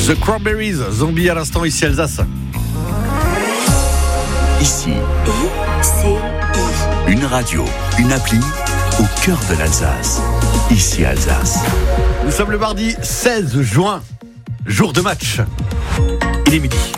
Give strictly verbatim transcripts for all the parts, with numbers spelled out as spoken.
The Cranberries, Zombie à l'instant, ici Alsace. Ici, I C I. une radio, une appli au cœur de l'Alsace. Ici Alsace. Nous sommes le mardi seize juin, jour de match. Il est midi.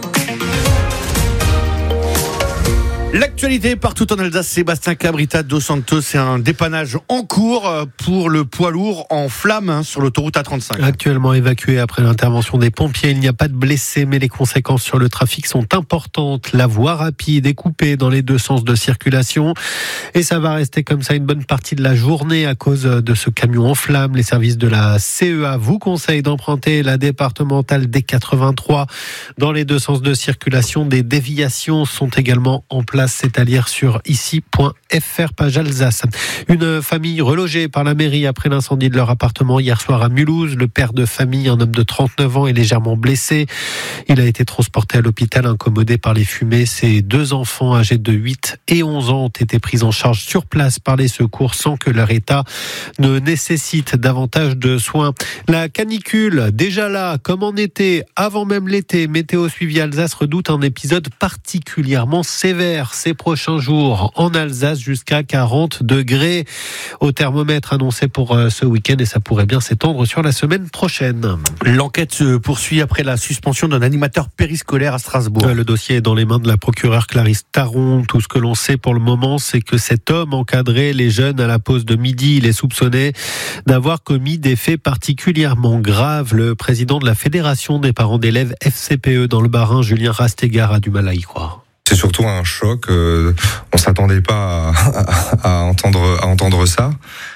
L'actualité partout en Alsace, Sébastien Cabrita dos Santos, c'est un dépannage en cours pour le poids lourd en flammes sur l'autoroute A trente-cinq. Actuellement évacué après l'intervention des pompiers, il n'y a pas de blessés, mais les conséquences sur le trafic sont importantes. La voie rapide est coupée dans les deux sens de circulation et ça va rester comme ça une bonne partie de la journée à cause de ce camion en flammes. Les services de la C E A vous conseillent d'emprunter la départementale D quatre-vingt-trois dans les deux sens de circulation. Des déviations sont également en place, c'est à lire sur ici point f r, page Alsace. Une famille relogée par la mairie après l'incendie de leur appartement hier soir à Mulhouse. Le père de famille, un homme de trente-neuf ans, est légèrement blessé. Il a été transporté à l'hôpital incommodé par les fumées. Ses deux enfants âgés de huit et onze ans ont été pris en charge sur place par les secours sans que leur état ne nécessite davantage de soins. La canicule, déjà là, comme en été, avant même l'été, Météo Suivi Alsace redoute un épisode particulièrement sévère ces prochains jours en Alsace, jusqu'à quarante degrés au thermomètre annoncé pour ce week-end, et ça pourrait bien s'étendre sur la semaine prochaine. L'enquête se poursuit après la suspension d'un animateur périscolaire à Strasbourg. Le dossier est dans les mains de la procureure Clarisse Taron. Tout ce que l'on sait pour le moment, c'est que cet homme encadrait les jeunes à la pause de midi. Il est soupçonné d'avoir commis des faits particulièrement graves. Le président de la Fédération des parents d'élèves F C P E dans le Bas-Rhin, Julien Rastegard, a du mal à y croire. C'est surtout un choc. Euh, on s'attendait pas à, à, à entendre à entendre ça,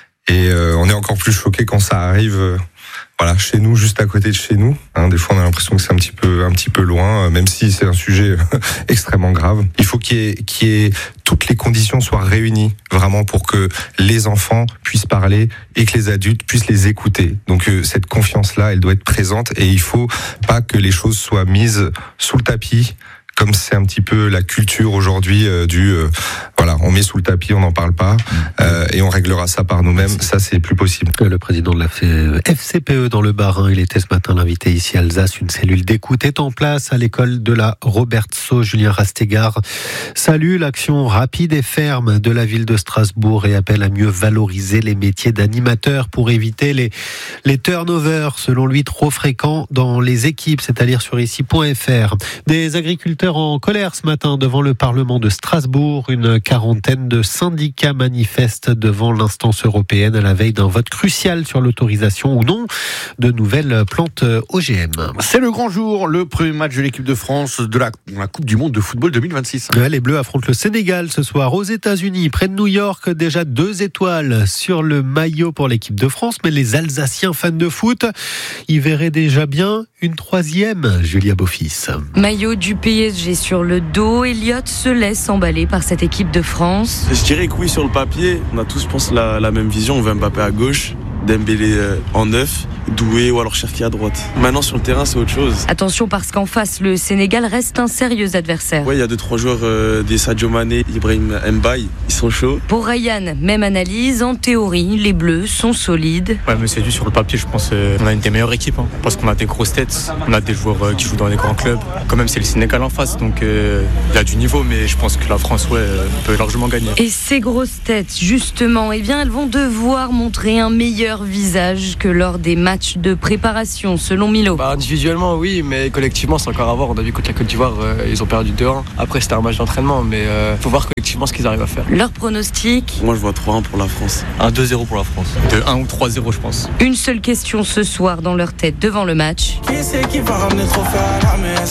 et euh, on est encore plus choqué quand ça arrive. Euh, voilà, chez nous, juste à côté de chez nous. Hein, des fois, on a l'impression que c'est un petit peu un petit peu loin, euh, même si c'est un sujet extrêmement grave. Il faut qu'il y ait, qu'il y ait toutes les conditions soient réunies vraiment pour que les enfants puissent parler et que les adultes puissent les écouter. Donc euh, cette confiance-là, elle doit être présente, et il faut pas que les choses soient mises sous le tapis, comme c'est un petit peu la culture aujourd'hui euh, du euh, voilà, on met sous le tapis, on n'en parle pas, euh, et on réglera ça par nous-mêmes. Ça, c'est plus possible. Le président de la F C P E dans le Bas-Rhin, il était ce matin l'invité ici à Alsace. Une cellule d'écoute est en place à l'école de la Robertso. Julien Rastegard salue l'action rapide et ferme de la ville de Strasbourg et appelle à mieux valoriser les métiers d'animateur pour éviter les, les turnovers, selon lui, trop fréquents dans les équipes. C'est à dire sur ici point f r. Des agriculteurs en colère ce matin devant le Parlement de Strasbourg. Une quarantaine de syndicats manifestent devant l'instance européenne à la veille d'un vote crucial sur l'autorisation ou non de nouvelles plantes O G M. C'est le grand jour, le premier match de l'équipe de France de la, la Coupe du Monde de football deux mille vingt-six. Les Bleus affrontent le Sénégal ce soir aux États-Unis, près de New York. Déjà deux étoiles sur le maillot pour l'équipe de France, mais les Alsaciens fans de foot y verraient déjà bien une troisième, Julia Beaufils. Maillot du P S G sur le dos, Elliott se laisse emballer par cette équipe de France. Je dirais que oui, sur le papier, on a tous, je pense, la, la même vision. On veut Mbappé à gauche, Dembélé en neuf, Doué ou alors Cherki à droite. Maintenant sur le terrain, c'est autre chose. Attention, parce qu'en face, le Sénégal reste un sérieux adversaire. Oui, il y a deux trois joueurs, euh, des Sadio Mané, Ibrahim Mbaye, ils sont chauds. Pour Ryan, même analyse. En théorie, les Bleus sont solides. Ouais, mais c'est dû sur le papier, je pense euh, on a une des meilleures équipes, hein, parce qu'on a des grosses têtes, on a des joueurs euh, qui jouent dans les grands clubs. Quand même, c'est le Sénégal en face, donc il euh, y a du niveau, mais je pense que la France, ouais, euh, peut largement gagner. Et ces grosses têtes, justement, eh bien, elles vont devoir montrer un meilleur visage que lors des matchs de préparation, selon Milo. Bah, individuellement, oui, mais collectivement, c'est encore à voir. On a vu contre la Côte d'Ivoire, euh, ils ont perdu deux un. Après, c'était un match d'entraînement, mais il euh, faut voir collectivement ce qu'ils arrivent à faire. Leur pronostic ? Moi, je vois trois un pour la France. Un deux zéro pour la France. deux un ou trois zéro, je pense. Une seule question ce soir dans leur tête devant le match. Qui c'est qui va ramener le trophée à la maison ?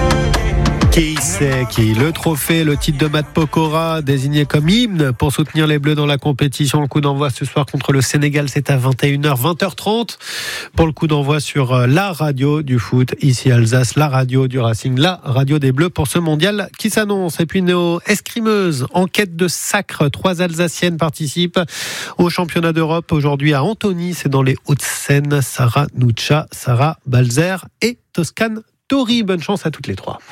Qui c'est qui ? Le trophée, le titre de Matt Pokora, désigné comme hymne pour soutenir les Bleus dans la compétition. Le coup d'envoi ce soir contre le Sénégal, c'est à vingt et une heures, vingt heures trente pour le coup d'envoi sur la radio du foot, ici Alsace, la radio du Racing, la radio des Bleus pour ce mondial qui s'annonce. Et puis nos escrimeuses, en quête de sacre, trois Alsaciennes participent au championnat d'Europe aujourd'hui à Antony, c'est dans les Hauts-de-Seine. Sarah Nuccia, Sarah Balzer et Toscane Tori. Bonne chance à toutes les trois.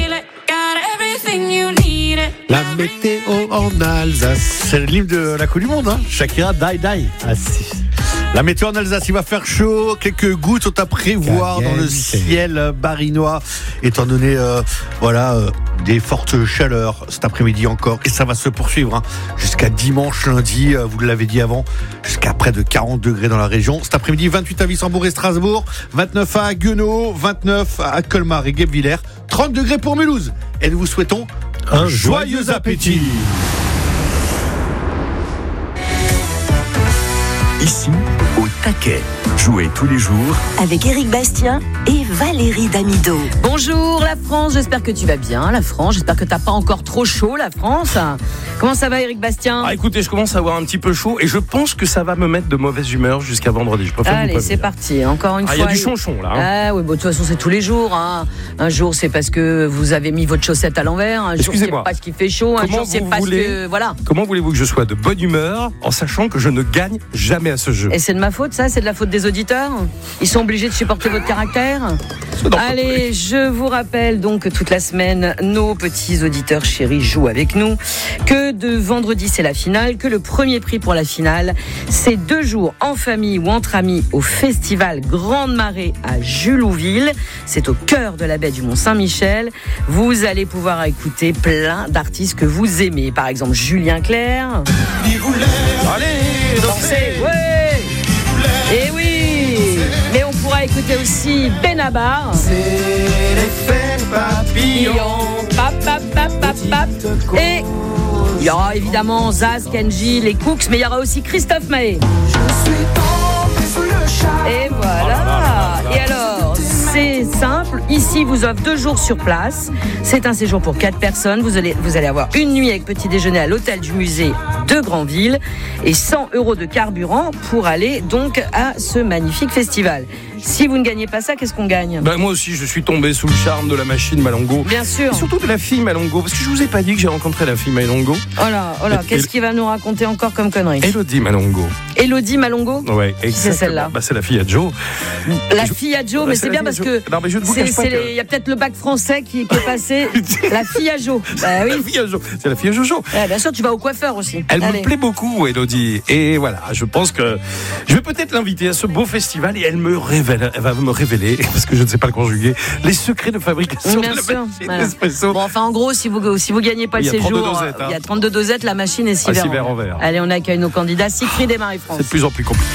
La météo en Alsace. C'est le livre de la Coupe du Monde, hein. Shakira, Die Die. Ah, si. La météo en Alsace, il va faire chaud. Quelques gouttes sont à prévoir Caliente. dans le ciel barinois, étant donné euh, voilà, euh, des fortes chaleurs cet après-midi encore. Et ça va se poursuivre hein, jusqu'à dimanche, lundi, euh, vous l'avez dit avant, jusqu'à près de quarante degrés dans la région. Cet après-midi, vingt-huit à Wissembourg et Strasbourg, vingt-neuf à Guenot, vingt-neuf à Colmar et Guebwiller, trente degrés pour Mulhouse. Et nous vous souhaitons un, un joyeux appétit. appétit. Ici, au taquet. Jouez tous les jours avec Éric Bastien et Valérie Damido. Bonjour la France, j'espère que tu vas bien la France, j'espère que t'as pas encore trop chaud la France. Comment ça va Éric Bastien? Ah écoutez, je commence à avoir un petit peu chaud et je pense que ça va me mettre de mauvaise humeur jusqu'à vendredi. Je préfère Allez, c'est parti, encore une ah, fois. Il y a du chonchon là. Hein. Ah oui, bon, de toute façon c'est tous les jours. Hein. Un jour c'est parce que vous avez mis votre chaussette à l'envers, un jour c'est parce qu'il fait chaud, un jour c'est parce voulez, que... Voilà. Comment voulez-vous que je sois de bonne humeur en sachant que je ne gagne jamais à ce jeu? Et c'est de ma faute ça? C'est de la faute des auditeurs? Ils sont obligés de supporter votre caractère? Allez, je vous rappelle donc que toute la semaine, nos petits auditeurs chéris jouent avec nous, que de vendredi c'est la finale, que le premier prix pour la finale, c'est deux jours en famille ou entre amis au festival Grande Marée à Julouville. C'est au cœur de la baie du Mont-Saint-Michel. Vous allez pouvoir écouter plein d'artistes que vous aimez. Par exemple, Julien Clerc. Allez, dansez, ouais. Et oui. Mais on pourra écouter aussi Benabar. C'est l'effet papillon. Pap, pap, pap, pap, pap. Et il y aura évidemment Zaz, Kenji, les Cooks, mais il y aura aussi Christophe Maé. Et voilà. Et alors, c'est simple. Ici, vous offre deux jours sur place. C'est un séjour pour quatre personnes. Vous allez, vous allez avoir une nuit avec petit déjeuner à l'hôtel du musée de Granville et cent euros de carburant pour aller donc à ce magnifique festival. Si vous ne gagnez pas ça, qu'est-ce qu'on gagne? Ben moi aussi, je suis tombé sous le charme de la machine Malongo. Bien sûr. Et surtout de la fille Malongo, parce que je vous ai pas dit que j'ai rencontré la fille Malongo. Oh là, oh là, qu'est-ce qu'il va nous raconter encore comme connerie? Élodie Malongo. Élodie Malongo? Ouais, exactement. C'est celle-là. Bah, c'est la fille à Joe. La je... fille à Joe, mais c'est, c'est bien parce que. Non, mais je ne vous cache pas. Il que... y a peut-être le bac français qui, qui est passé. La fille à Joe. Bah, oui. La fille à Joe. C'est la fille à Jojo. Ouais, bien sûr, tu vas au coiffeur aussi. Elle Allez. me plaît beaucoup, Élodie. Et voilà, je pense que je vais peut-être l'inviter à ce beau festival et elle me révèle, elle va me révéler, parce que je ne sais pas le conjuguer, les secrets de fabrication bien de la sûr. machine Voilà. d'espresso. Bon, enfin, en gros, si vous si vous gagnez pas le séjour, dosettes, hein. il y a trente-deux dosettes, la machine est six verres en verre. Allez, on accueille nos candidats Siegfried et Marie-France. C'est de plus en plus compliqué.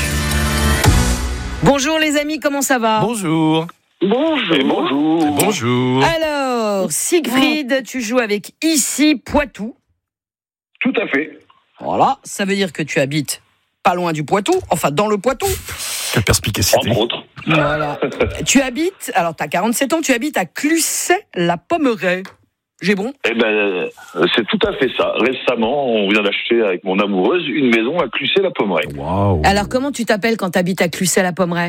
Bonjour les amis, comment ça va? Bonjour. Bonjour. Et bonjour. Et bonjour. Alors, Siegfried, tu joues avec Ici Poitou. Tout à fait. Voilà, ça veut dire que tu habites pas loin du Poitou, enfin dans le Poitou. Quelle perspicacité. Entre autres. Voilà. Tu habites, alors tu as quarante-sept ans, tu habites à Cluset-la-Pommeraye. J'ai bon? Eh ben, c'est tout à fait ça. Récemment, on vient d'acheter avec mon amoureuse une maison à Cluset-la-Pommeraye. Waouh. Alors, comment tu t'appelles quand tu habites à Cluset-la-Pommeraye?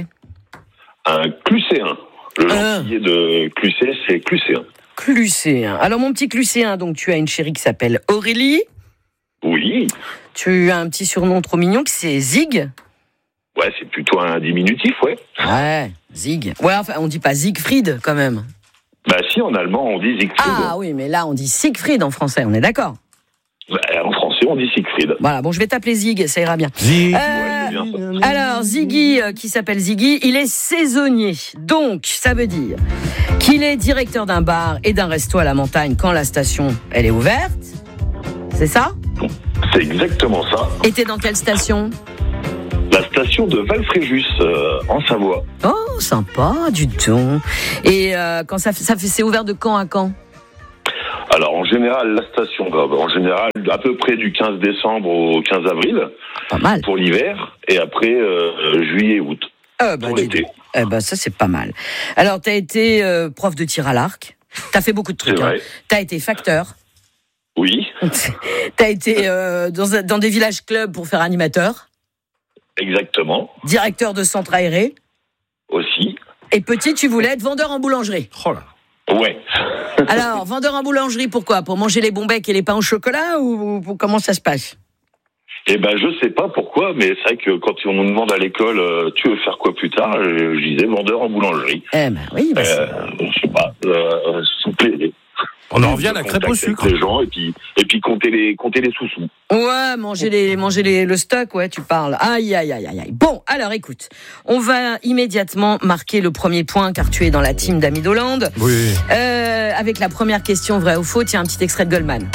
Un Cluséen. Le euh. gentillet de Cluset, c'est Cluséen. Cluséen. Alors, mon petit Cluséen, donc tu as une chérie qui s'appelle Aurélie. Oui. Tu as un petit surnom trop mignon qui c'est Zig. Ouais, c'est plutôt un diminutif, ouais. Ouais, Zig. Ouais, enfin, on dit pas Siegfried quand même. Bah si, en allemand, on dit Siegfried. Ah oui, mais là, on dit Siegfried en français, on est d'accord? Bah, en français, on dit Siegfried. Voilà, bon, je vais t'appeler Zig, ça ira bien. Zig. Euh, ouais, bien ça. Alors, Ziggy, euh, qui s'appelle Ziggy, il est saisonnier. Donc, ça veut dire qu'il est directeur d'un bar et d'un resto à la montagne quand la station, elle est ouverte. C'est ça? C'est exactement ça. Et t'es dans quelle station? La station de Valfréjus, euh, en Savoie. Oh, sympa, du tout. Et euh, quand ça, ça fait, c'est ouvert de quand à quand? Alors, en général, la station, en général, à peu près du quinze décembre au quinze avril. Pas mal. Pour l'hiver, et après, euh, juillet, août. Euh, bah, pour l'été. Eh ben, ça, c'est pas mal. Alors, t'as été euh, prof de tir à l'arc. T'as fait beaucoup de trucs. C'est vrai. Hein. T'as été facteur. Oui. T'as été euh, dans, dans des villages clubs pour faire animateur. Exactement. Directeur de centre aéré. Aussi. Et petit, tu voulais être vendeur en boulangerie. Oh là. Ouais. Alors, vendeur en boulangerie, pourquoi? Pour manger les bons becs et les pains au chocolat ou, ou comment ça se passe? Eh ben, je sais pas pourquoi, mais c'est vrai que quand on nous demande à l'école, euh, tu veux faire quoi plus tard, je, je disais vendeur en boulangerie. Eh ben oui, bah euh, je sais pas, euh, sous plaisir. On en revient à la crêpe au sucre. Les gens et puis et puis compter les compter les sous-sous. Ouais, manger les manger les le stock, ouais, tu parles. Aïe aïe aïe aïe aïe. Bon, alors écoute, on va immédiatement marquer le premier point car tu es dans la team d'Amidoland. Oui. Euh, avec la première question vrai ou faux, tiens un petit extrait de Goldman.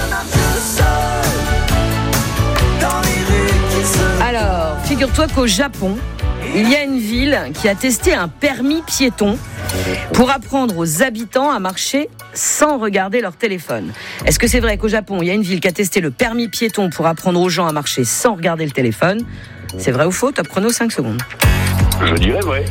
Alors, figure-toi qu'au Japon, il y a une ville qui a testé un permis piéton pour apprendre aux habitants à marcher sans regarder leur téléphone. Est-ce que c'est vrai qu'au Japon, il y a une ville qui a testé le permis piéton pour apprendre aux gens à marcher sans regarder le téléphone ? C'est vrai ou faux ? Top chrono, cinq secondes. Je dirais vrai.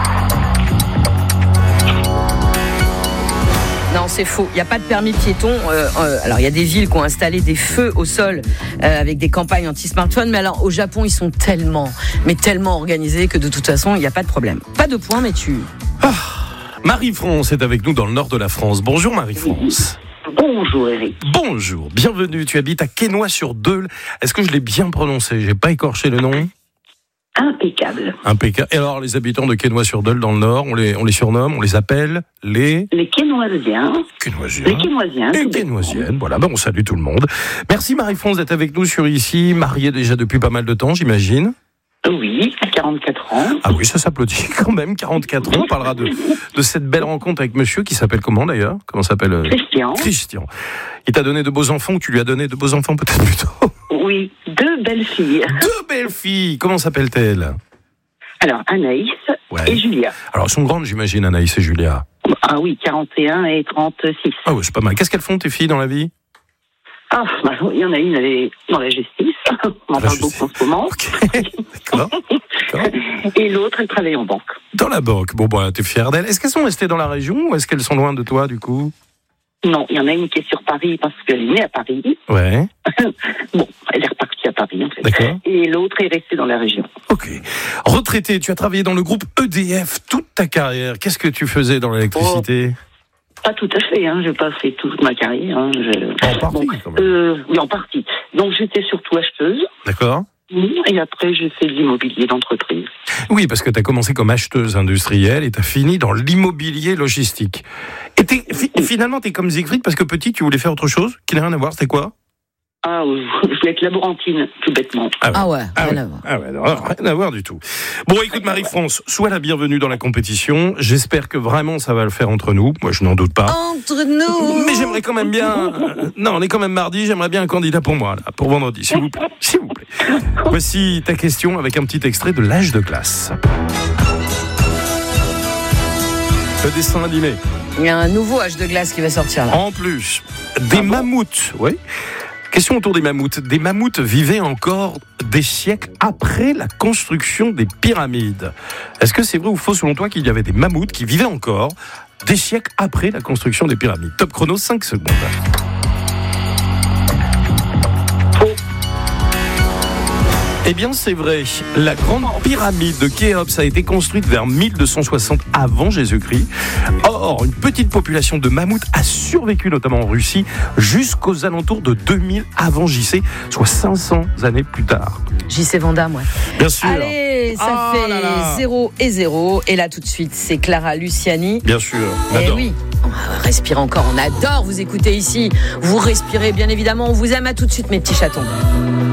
Non, c'est faux. Il n'y a pas de permis piéton. Euh, euh, alors, il y a des villes qui ont installé des feux au sol euh, avec des campagnes anti-smartphone. Mais alors, au Japon, ils sont tellement, mais tellement organisés que de toute façon, il n'y a pas de problème. Pas de point, mais tu... Ah, Marie-France est avec nous dans le nord de la France. Bonjour Marie-France. Bonjour Eric. Bonjour, bienvenue. Tu habites à Quesnoy-sur-Deûle. Est-ce que je l'ai bien prononcé ? J'ai pas écorché le nom ? Impeccable. Impeccable. Et alors, les habitants de Quesnoy-sur-Deûle dans le Nord, on les, on les surnomme, on les appelle les... Les Quesnoisiens. Quesnoisiens. Les Quesnoisiens. Les Quesnoisiennes. Voilà, ben on salue tout le monde. Merci Marie-France d'être avec nous sur ici, mariée déjà depuis pas mal de temps, j'imagine. Oui, à quarante-quatre ans. Ah oui, ça s'applaudit quand même, quarante-quatre ans. On parlera de, de cette belle rencontre avec monsieur qui s'appelle comment d'ailleurs ? Comment s'appelle euh... Christian. Christian. Il t'a donné de beaux enfants ou tu lui as donné de beaux enfants peut-être plutôt ? Oui, deux belles filles. Deux belles filles. Comment s'appellent-elles ? Alors, Anaïs ouais. et Julia. Alors, elles sont grandes, j'imagine, Anaïs et Julia. Ah oui, quarante et un et trente-six. Ah oui, c'est pas mal. Qu'est-ce qu'elles font, tes filles, dans la vie ? Ah, bah, il y en a une, elle est dans la justice. On en la parle justice. beaucoup en ce moment. Ok, d'accord. d'accord. Et l'autre, elle travaille en banque. Dans la banque. Bon, bah, t'es fière d'elles. Est-ce qu'elles sont restées dans la région ou est-ce qu'elles sont loin de toi, du coup ? Non, il y en a une qui est sur Paris parce qu'elle est née à Paris. Ouais. Bon, elle est repartie à Paris, en fait. D'accord. Et l'autre est restée dans la région. Ok. Retraité, tu as travaillé dans le groupe E D F toute ta carrière. Qu'est-ce que tu faisais dans l'électricité ? Oh, pas tout à fait, hein. J'ai pas fait toute ma carrière. Hein. Je... En partie, Donc, quand même. Euh, oui, en partie. Donc, j'étais surtout acheteuse. D'accord. Et après, j'ai fait de l'immobilier d'entreprise. Oui, parce que tu as commencé comme acheteuse industrielle et tu as fini dans l'immobilier logistique. Et t'es, fi- finalement, tu es comme Siegfried parce que petit, tu voulais faire autre chose qui n'a rien à voir. C'était quoi ? Ah, je voulais être laborantine, tout bêtement. Ah ouais, Ah ouais, ah rien ouais. à voir. Ah ouais, non, rien à voir du tout. Bon, écoute Marie-France, sois la bienvenue dans la compétition. J'espère que vraiment ça va le faire entre nous. Moi, je n'en doute pas. Entre nous. Mais j'aimerais quand même bien... euh, Non, on est quand même mardi, j'aimerais bien un candidat pour moi, là, pour vendredi, s'il vous plaît. S'il vous plaît. Voici ta question avec un petit extrait de L'âge de glace. Le dessin animé. Il y a un nouveau âge de glace qui va sortir là. En plus, des mammouths, oui. Question autour des mammouths. Des mammouths vivaient encore des siècles après la construction des pyramides. Est-ce que c'est vrai ou faux selon toi qu'il y avait des mammouths qui vivaient encore des siècles après la construction des pyramides ? Top chrono, cinq secondes. Eh bien, c'est vrai. La grande pyramide de Khéops a été construite vers mille deux cent soixante avant Jésus-Christ. Or, une petite population de mammouths a survécu, notamment en Russie, jusqu'aux alentours de deux mille avant J C, soit cinq cents années plus tard. J C Vandame, ouais. Bien sûr. Allez, ça Oh fait là là. zéro et zéro. Et là, tout de suite, c'est Clara Luciani. Bien sûr. Eh J'adore. oui, on va respirer encore. On adore vous écouter ici. Vous respirez, bien évidemment. On vous aime. À tout de suite, mes petits chatons.